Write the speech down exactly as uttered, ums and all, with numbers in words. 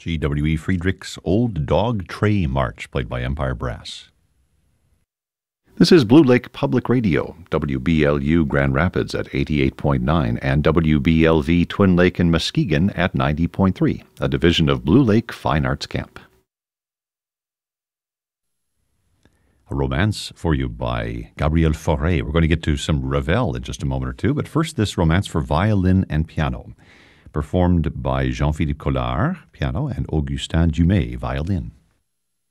G W E. Friedrich's Old Dog Tray March, played by Empire Brass. This is Blue Lake Public Radio, W B L U Grand Rapids at eighty-eight point nine and W B L V Twin Lake and Muskegon at ninety point three, a division of Blue Lake Fine Arts Camp. A romance for you by Gabriel Fauré. We're going to get to some Ravel in just a moment or two, but first this romance for violin and piano, performed by Jean-Philippe Collard, piano, and Augustin Dumay, violin.